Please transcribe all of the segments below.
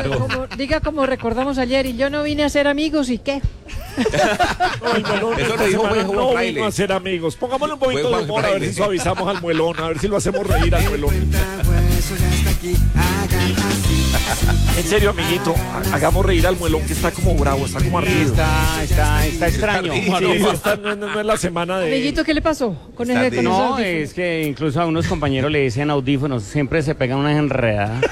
Claro. Diga como recordamos ayer, y yo no vine a ser amigos, ¿y qué? No, el muelón Eso esta lo dijo semana Juan no Fraile. vino a ser amigos. Pongámosle un poquito Fue de Juan humor a ver Fraile. si suavizamos al muelón, a ver si lo hacemos reír al muelón. En serio, amiguito, hagamos reír al muelón que está como bravo, está como arriba. Está extraño. Sí, no es la semana de... Amiguito, ¿qué le pasó con Está ese con bien. esos No, audífonos? es que incluso a unos compañeros le dicen audífonos, siempre se pegan unas enredadas.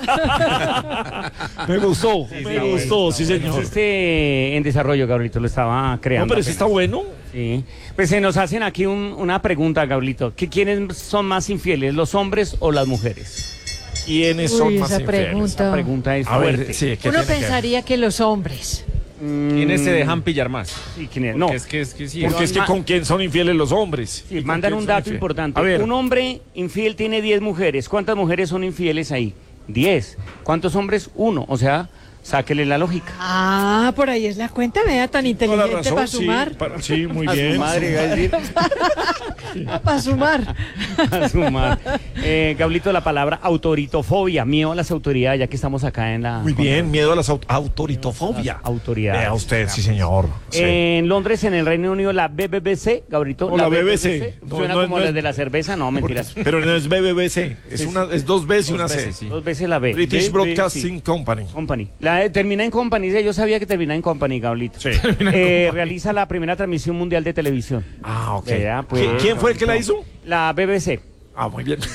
Me gustó, sí, señor. En desarrollo, Gabrielito, lo estaba creando. No, pero sí está bueno. Sí. Pues se nos hacen aquí una pregunta, Gabrielito. ¿Quiénes son más infieles, los hombres o las mujeres? ¿Quiénes son Uy, más esa infieles? pregunta. La pregunta es A fuerte. ver, sí, ¿qué Uno tiene que ver? pensaría que los hombres. ¿Quiénes se dejan pillar más? Sí, ¿quiénes? No. Porque es que sí. Porque es que con quién son infieles los hombres. Sí, ¿Y con mandan quién un son dato infieles? importante. A ver, Un hombre infiel tiene 10 mujeres. ¿Cuántas mujeres son infieles ahí? 10. ¿Cuántos hombres? 1. O sea, sáquele la lógica. Ah, por ahí es la cuenta, vea, tan toda la inteligente razón, para sí, sumar. sí, muy A su bien. madre, iba a decir. Para sumar. A sumar. Gablito, la palabra autoritofobia, miedo a las autoridades, ya que estamos acá en la... Muy bien, miedo a las autoritofobia. Las autoridades. Vea usted, sí, señor. Sí. En Londres, en el Reino Unido, la BBC, Gabrito. O la BBC. Suena No, como no la es- de la cerveza, no, mentiras. Pero no es BBBC, es dos Bs y una C. veces, sí. 2 veces la B. British BBC. Broadcasting Company. Company. Termina en Company, yo sabía que termina en Company, Gablito. Sí. Realiza la primera transmisión mundial de televisión. Ah, ok. Vea, pues, ¿Quién fue el que la hizo? La BBC. Ah, muy bien.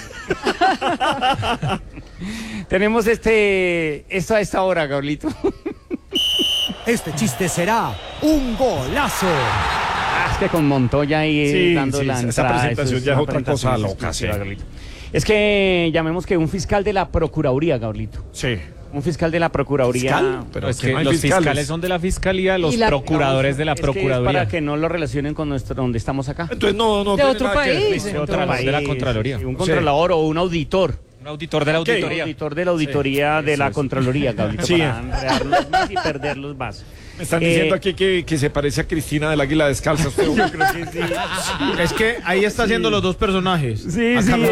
Tenemos esto a esta hora, Gablito. Este chiste será un golazo. Es que con Montoya ahí Sí, dando sí, la esa entrada, presentación eso ya es una otra presentación cosa loca, exclusiva, sí. Gablito. Es que llamemos que un fiscal de la Procuraduría, Gablito. Sí. Un fiscal de la Procuraduría. ¿Fiscal? Pero es que que no hay los fiscales. fiscales son de la fiscalía, los Y la- procuradores de la Es que es procuraduría. para que no lo relacionen con donde estamos acá. Entonces no De tiene otro nada que ver. país. De entonces. otro de la Contraloría. Sí, un controlador o un auditor. Un auditor de la Ok. Un auditoría. auditor de la auditoría de la Contraloría, Gablito, Sí. para enredarlos más y perderlos más. Me están diciendo aquí que se parece a Cristina del Águila Descalza. Usted. Yo creo que sí. Es que ahí está haciendo los dos personajes. Sí, Acá sí. me-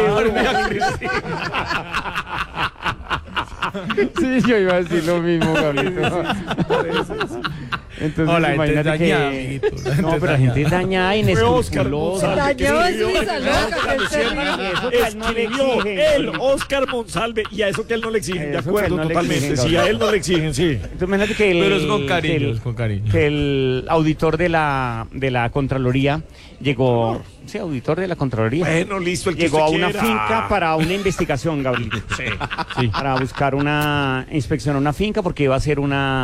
Sí, yo iba a decir lo mismo, Gablito. Entonces, No, la gente es imagínate dañada, que... amiguito, la gente No, es pero la gente es dañada, Fue Oscar inescrupulosa. Monsalve que Dañó escribió esa en loca, esa que canción. se Eso que a él no le Escribió exigen, él, Gablito. Oscar Monsalve, y a eso que a él no le exigen, de Eso que a acuerdo, él no le totalmente. exigen, Sí, a él no le exigen, sí. Entonces, imagínate que el, Pero es con cariño, que el- es con cariño. que el auditor de la Contraloría llegó... Sí, auditor de la Contraloría. Bueno, listo, el que Llegó a usted una quiera. finca para una investigación, Gabriel. Sí. Para buscar una inspección a una finca porque iba a hacer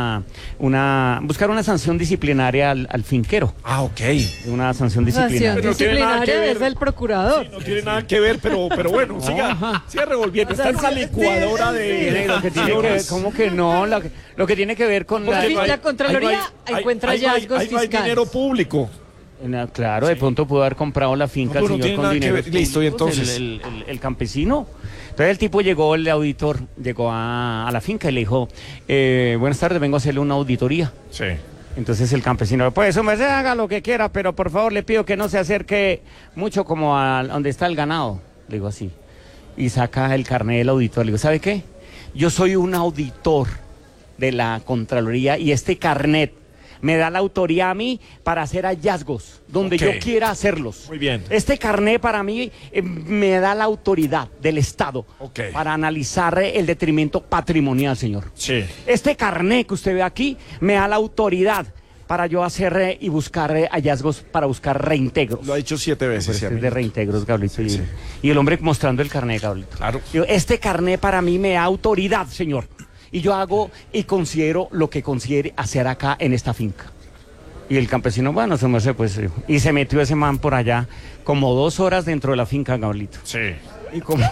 buscar una sanción disciplinaria al finquero. Ah, ok. Una sanción Sanción disciplinaria. Pero no tiene nada que disciplinaria ver. es del procurador. No tiene nada que ver, pero bueno, siga revolviendo. Está en esa licuadora Tiene lo que tiene que ver, ¿cómo que no? Lo que tiene que ver con la... Porque La Contraloría encuentra hallazgos ahí no hay fiscales. dinero público. Claro, de pronto pudo haber comprado la finca No, al pero no señor tiene con nada que dinero. ver. Listo, y entonces. El campesino. Entonces el tipo llegó, el auditor, llegó a la finca y le dijo, buenas tardes, vengo a hacerle una auditoría. Sí. Entonces el campesino, pues hombre, haga lo que quiera, pero por favor le pido que no se acerque mucho como a donde está el ganado. Le digo así. Y saca el carnet del auditor. Le digo, ¿sabe qué? Yo soy un auditor de la Contraloría y este carnet me da la autoría a mí para hacer hallazgos donde Ok. yo quiera hacerlos. Muy bien. Este carnet para mí me da la autoridad del Estado Ok. para analizar el detrimento patrimonial, señor. Sí. Este carnet que usted ve aquí me da la autoridad para yo hacer y buscar hallazgos, para buscar reintegros. Lo ha dicho 7 veces. Pues sí, este es amigo. de reintegros, Gablito. Sí. Y el hombre mostrando el carnet, Gablito. Claro. Digo, este carnet para mí me da autoridad, señor. Y yo hago y considero lo que considere hacer acá en esta finca. Y el campesino, bueno, se me hace, pues, y se metió ese man por allá como 2 horas dentro de la finca, Gablito. Sí. Y como,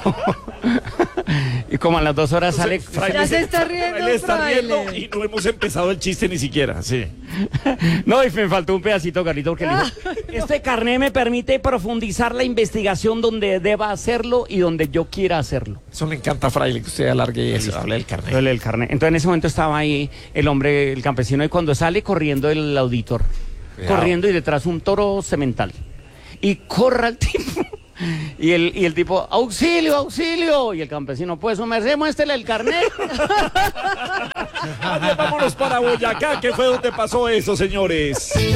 y como a las 2 horas sale... Ya se está riendo, Él está riendo Fraile. y no hemos empezado el chiste ni siquiera. Sí. No, y me faltó un pedacito, Carlito, porque le dijo, este carnet me permite profundizar la investigación donde deba hacerlo y donde yo quiera hacerlo. Eso le encanta a Fraile, que usted alargue eso, hable del carnet. El carnet. Entonces en ese momento estaba ahí el hombre, el campesino, y cuando sale corriendo el auditor, Cuidado. corriendo y detrás un toro semental. Y corra el tipo. Y el tipo, auxilio, auxilio. Y el campesino, pues su merced, muéstrele el carnet. Vámonos para Boyacá, que fue donde pasó eso, señores.